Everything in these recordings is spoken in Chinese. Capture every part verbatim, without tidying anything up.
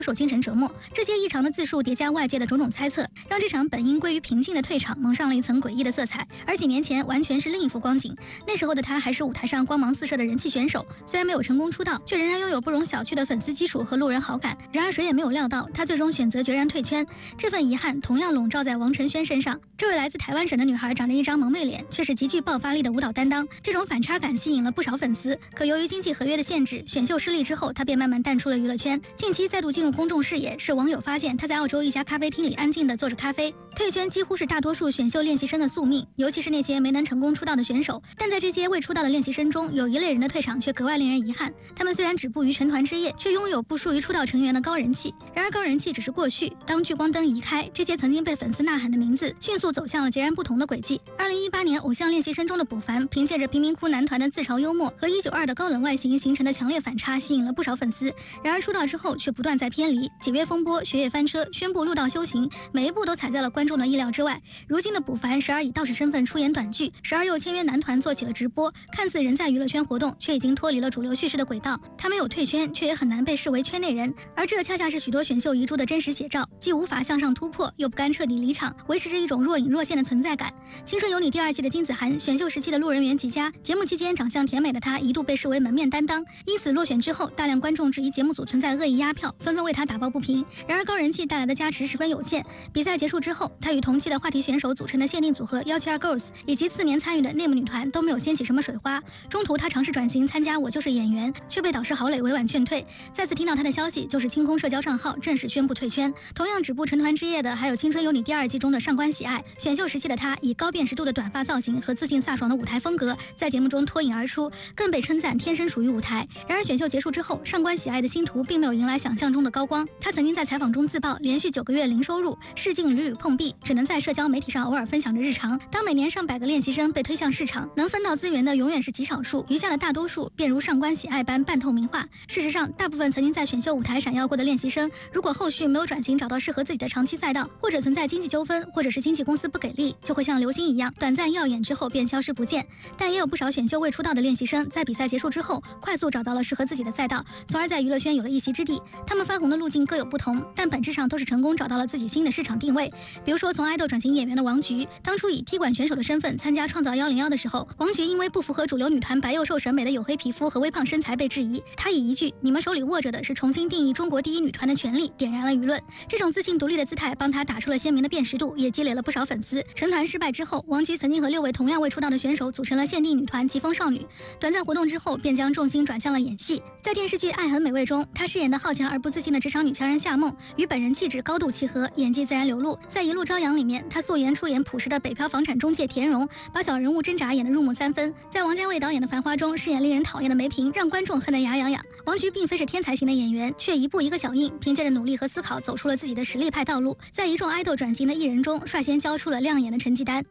受精神折磨。这些异常的自述叠加外界的种种猜测，让这场本应归于平静的退场蒙上了一层诡异的色彩。而几年前完全是另一幅光景，那时候的他还是舞台上光芒四射的人气选手，虽然没有成功出道，却仍然拥有不容小觑的粉丝基础和路人好感。然而谁也没有料到，他最终选择决然退圈，这份遗憾同样笼罩在王晨轩身上。这位来自台湾省的女孩长着一张萌妹脸，却是极具爆发力的舞蹈担当，这种反差感吸引了不少粉丝。可由于经纪合约的限制，选秀失利之后，她便慢慢淡出了娱乐圈。近期再度进入公众视野，是网友发现她在澳洲一家咖啡厅里安静地坐着咖啡。退圈几乎是大多数选秀练习生的宿命，尤其是那些没能成功出道的选手。但在这些未出道的练习生中，有一类人的退场却格外令人遗憾。他们虽然止步于成团之夜，却拥有不输于出道成员的高人气。然而高人气只是过去，当聚光灯移开，这些曾经被粉丝呐喊的名字，迅速走向了截然不同的轨迹。二零一八年偶像练习生中的卜凡，凭借着贫民窟男团的自嘲幽默和一九二的高冷外形形成的强烈反差，吸引了不少粉丝。然而出道之后却不断在偏离，几月风波、学业翻车、宣布入道修行，每一步都踩在了观众的意料之外。如今的卜凡时而以道士身份出演短剧，时而又签约男团做起了直播，看似仍在娱乐圈活动，却已经脱离了主流叙事的轨道。他没有退圈，却也很难被视为圈内人，而这恰恰是许多选秀遗珠的真实写照，既无法向上突破，又不甘彻底离场，维持着一种若隐若现的存在感。青春有你第二季的金子涵，选秀时期的路人缘极佳，节目期间长相甜美的她一度被视为门面担当，因此落选之后，大量观众质疑节目组存在恶意压票，纷纷为她打抱不平。然而高人气带来的加持十分有限，比赛结束之后，她与同期的话题选手组成的限定组合幺七二 Girls 以及次年参与的内幕女团都没有掀起什么水花。中途她尝试转型参加《我就是演员》，却被导师郝蕾委婉劝退。再次听到她的消息，就是清空社交账号，正式宣布退圈。同样止步成团之夜的还有《青春有你》第二季中的上官喜爱。选秀时期的她以高辨识度的短发造型和自信飒爽的舞台风格，在节目中脱颖而出，更被称赞天生属于舞台。然而选秀结束之后，上官喜爱的星途并没有迎来想象中的高光。她曾经在采访中自曝，连续九个月零收入，试镜屡屡碰壁，只能在社交媒体上偶尔分享着日常。当每年上百个练习生被推向市场，能分到资源的永远是极少数，余下的大多数便如上官喜爱般半透明化。事实上，大部分曾经在选秀舞台闪耀过的练习生，如果后续没有转型找到适合自己的长期赛道，或者存在经济纠纷，或者是经纪公司不给力，就会像流星一样短暂耀眼之后便消失不见。但也有不少选秀未出道的练习生，在比赛结束之后，快速找到了适合自己的赛道，从而在娱乐圈有了一席之地。他们翻红的路径各有不同，但本质上都是成功找到了自己新的市场定位。比如说从爱豆转型演员的王菊，当初以踢馆选手的身份参加创造一零一的时候，王菊因为不符合主流女团白幼瘦审美的黝黑皮肤和微胖身材被质疑，她以一句你们手里握着的是重新定义中国第一女团的权利点燃了舆论。这种自信独立的姿态帮她打出了鲜明的辨识度，也积累了不少粉丝。成团失败之后，王菊曾经和六位同样未出道的选手组成了限定女团疾风少女，短暂活动之后便将重心转向了演戏。在电视剧《爱很美味》中，她饰演的好强而不自信的职场女强人夏梦，与本人气质高度契合，演技自然流露。在《一路朝阳》里面，她素颜出演朴实的北漂房产中介田荣，把小人物挣扎演得入木三分。在王家卫导演的《繁花》中饰演令人讨厌的梅萍，让观众恨得牙痒痒。王菊并非是天才型的演员，却一步一个脚印，凭借着努力和思考走出了自己的实力派道路，在一众爱豆转型的艺人中率先交出了亮眼的成绩单。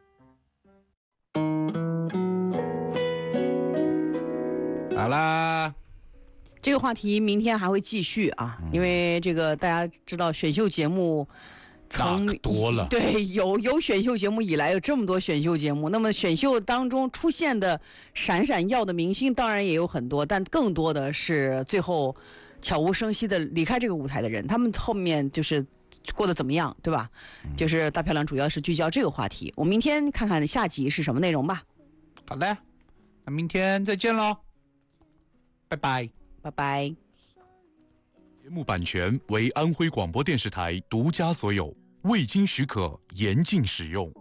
好啦， 这个话题明天还会继续啊，嗯、因为这个大家知道选秀节目从多了， 对，有有选秀节目以来有这么多选秀节目，那么选秀当中出现的闪闪耀的明星当然也有很多，但更多的是最后悄无声息的离开这个舞台的人，他们后面就是过得怎么样，对吧？嗯、就是大漂亮主要是聚焦这个话题，我们明天看看下集是什么内容吧。 好嘞，那明天再见喽，拜拜， 拜拜。 节目版权为安徽广播电视台独家所有，未经许可严禁使用。